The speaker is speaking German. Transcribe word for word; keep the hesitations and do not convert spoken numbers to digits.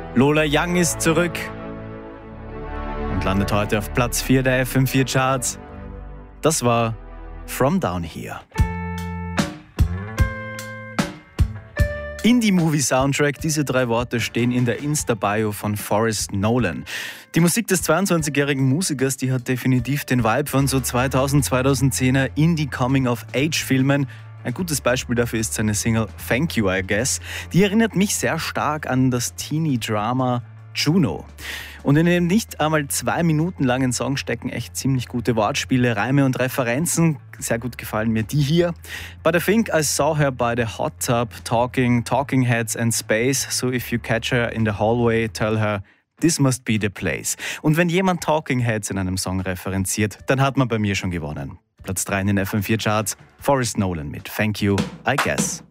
Lola Young ist zurück und landet heute auf Platz vier der F M vier Charts. Das war From Down Here. Indie-Movie-Soundtrack, diese drei Worte stehen in der Insta-Bio von Forrest Nolan. Die Musik des zweiundzwanzigjährigen Musikers, die hat definitiv den Vibe von so zweitausend, zweitausendzehner Indie-Coming-of-Age-Filmen. Ein gutes Beispiel dafür ist seine Single Thank You, I Guess. Die erinnert mich sehr stark an das Teenie-Drama Juno. Und in dem nicht einmal zwei Minuten langen Song stecken echt ziemlich gute Wortspiele, Reime und Referenzen. Sehr gut gefallen mir die hier. But I think I saw her by the hot tub, talking, talking heads and space. So if you catch her in the hallway, tell her, this must be the place. Und wenn jemand Talking Heads in einem Song referenziert, dann hat man bei mir schon gewonnen. Platz drei in den F M vier Charts, Forrest Nolan mit Thank You, I Guess.